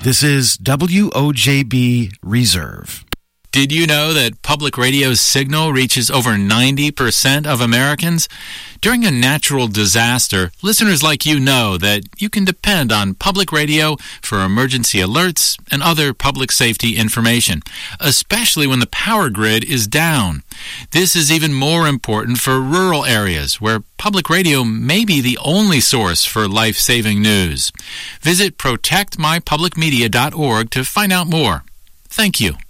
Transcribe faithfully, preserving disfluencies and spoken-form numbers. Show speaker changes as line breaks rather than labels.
This is W O J B Reserve.
Did you know that public radio's signal reaches over ninety percent of Americans? During a natural disaster, listeners like you know that you can depend on public radio for emergency alerts and other public safety information, especially when the power grid is down. This is even more important for rural areas where public radio may be the only source for life-saving news. Visit protect my public media dot org to find out more. Thank you.